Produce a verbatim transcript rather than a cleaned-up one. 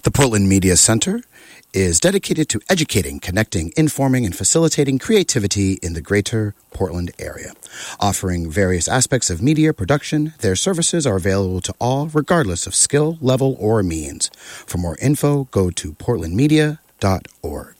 The Portland Media Center is dedicated to educating, connecting, informing, and facilitating creativity in the greater Portland area. Offering various aspects of media production, their services are available to all, regardless of skill, level, or means. For more info, go to portland media dot org.